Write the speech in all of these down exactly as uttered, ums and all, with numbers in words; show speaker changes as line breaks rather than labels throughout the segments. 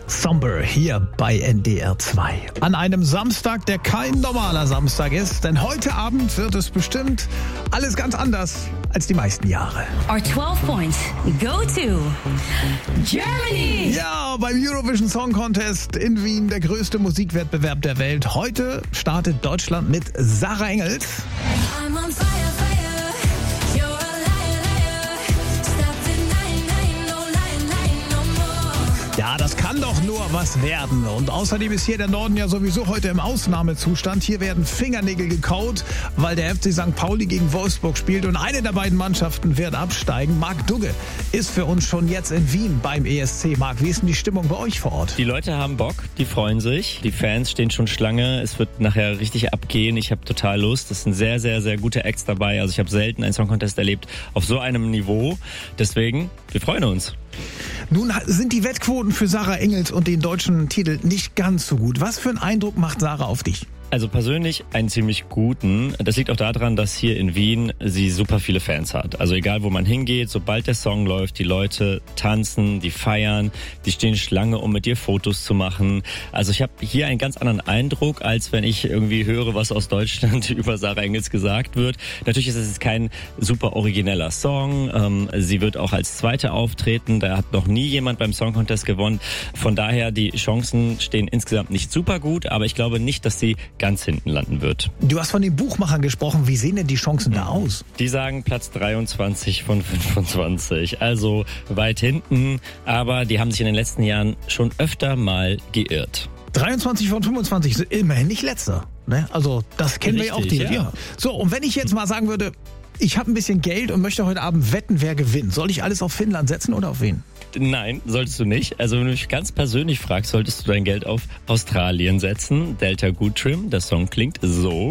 Somber hier bei N D R zwei. An einem Samstag, der kein normaler Samstag ist, denn heute Abend wird es bestimmt alles ganz anders als die meisten Jahre.
Our twelve points go to Germany.
Ja, beim Eurovision Song Contest in Wien, der größte Musikwettbewerb der Welt. Heute startet Deutschland mit Sarah Engels.
I'm on fire, fire. You're a liar, liar. Stop denying, lying, no lying, lying no more.
Ja, das kann doch nur was werden. Und außerdem ist hier der Norden ja sowieso heute im Ausnahmezustand. Hier werden Fingernägel gekaut, weil der F C Sankt Pauli gegen Wolfsburg spielt und eine der beiden Mannschaften wird absteigen. Marc Dugge ist für uns schon jetzt in Wien beim E S C. Marc, wie ist denn die Stimmung bei euch vor Ort?
Die Leute haben Bock, die freuen sich. Die Fans stehen schon Schlange. Es wird nachher richtig abgehen. Ich habe total Lust. Es sind sehr, sehr, sehr gute Acts dabei. Also ich habe selten einen Song Contest erlebt auf so einem Niveau. Deswegen, wir freuen uns.
Nun sind die Wettquoten für Sarah Engels und den deutschen Titel nicht ganz so gut. Was für einen Eindruck macht Sarah auf dich?
Also persönlich einen ziemlich guten. Das liegt auch daran, dass hier in Wien sie super viele Fans hat. Also egal, wo man hingeht, sobald der Song läuft, die Leute tanzen, die feiern, die stehen Schlange, um mit ihr Fotos zu machen. Also ich habe hier einen ganz anderen Eindruck, als wenn ich irgendwie höre, was aus Deutschland über Sarah Engels gesagt wird. Natürlich ist es kein super origineller Song. Ähm, sie wird auch als Zweite auftreten. Da hat noch nie jemand beim Song Contest gewonnen. Von daher, die Chancen stehen insgesamt nicht super gut, aber ich glaube nicht, dass sie ganz hinten landen wird.
Du hast von den Buchmachern gesprochen. Wie sehen denn die Chancen da aus?
Die sagen Platz dreiundzwanzig von fünfundzwanzig. Also weit hinten. Aber die haben sich in den letzten Jahren schon öfter mal geirrt.
dreiundzwanzig von fünfundzwanzig sind immerhin nicht letzter. Ne? Also das kennen
Richtig,
wir ja auch direkt.
ja.
So, und wenn ich jetzt mal sagen würde, ich habe ein bisschen Geld und möchte heute Abend wetten, wer gewinnt. Soll ich alles auf Finnland setzen oder auf wen?
Nein, solltest du nicht. Also wenn du mich ganz persönlich fragst, solltest du dein Geld auf Australien setzen. Delta Good Trim, der Song klingt so.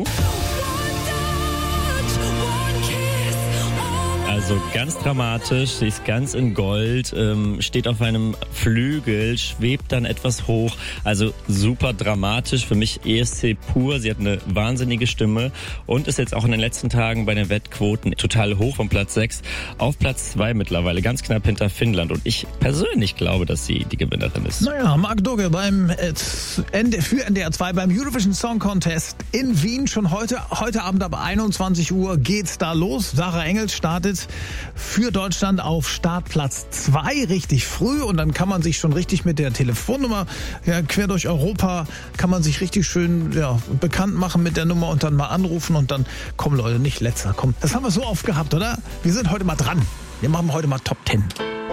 Also ganz dramatisch, sie ist ganz in Gold, ähm, steht auf einem Flügel, schwebt dann etwas hoch. Also super dramatisch, für mich E S C pur. Sie hat eine wahnsinnige Stimme und ist jetzt auch in den letzten Tagen bei den Wettquoten total hoch von Platz sechs auf Platz zwei mittlerweile, ganz knapp hinter Finnland. Und ich persönlich glaube, dass sie die Gewinnerin ist.
Naja, Marc Dugge beim, äh, für N D R zwei beim Eurovision Song Contest in Wien schon heute. Heute Abend ab einundzwanzig Uhr geht's da los. Sarah Engels startet für Deutschland auf Startplatz zwei richtig früh und dann kann man sich schon richtig mit der Telefonnummer ja, quer durch Europa kann man sich richtig schön ja, bekannt machen mit der Nummer und dann mal anrufen und dann kommen Leute nicht letzter. Komm, das haben wir so oft gehabt, oder? Wir sind heute mal dran. Wir machen heute mal Top Ten.